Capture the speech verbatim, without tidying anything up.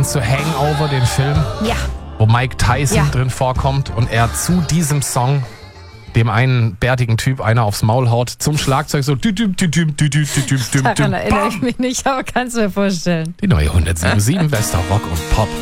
Kennst du Hangover, den Film? Ja. Wo Mike Tyson Ja. drin vorkommt und er zu diesem Song dem einen bärtigen Typ einer aufs Maul haut, zum Schlagzeug so düdüm, düdüm, düdüm, düdüm, düdüm, Daran erinnere bam. ich mich nicht, aber kannst du mir vorstellen. Die neue hundertsieben Komma sieben Wester Rock und Pop.